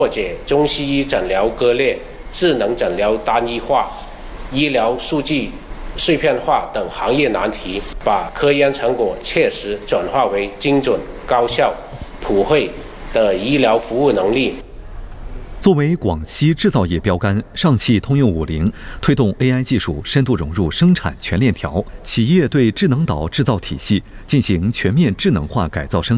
破解中西医诊疗割裂、智能诊疗单一化、医疗数据碎片化等行业难题，把科研成果切实转化为精准、高效、普惠的医疗服务能力。 作为广西制造业标杆，上汽通用50推动 AI 技术深度融入生产全链条，企业对智能岛制造体系进行全面智能化改造生产。